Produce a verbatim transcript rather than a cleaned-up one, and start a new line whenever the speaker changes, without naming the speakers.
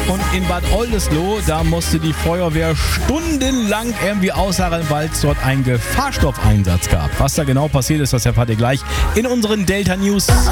Und in Bad Oldesloe, da musste die Feuerwehr stundenlang irgendwie ausharren, weil es dort einen Gefahrstoffeinsatz gab. Was da genau passiert ist, das erfahrt ihr gleich in unseren Delta News.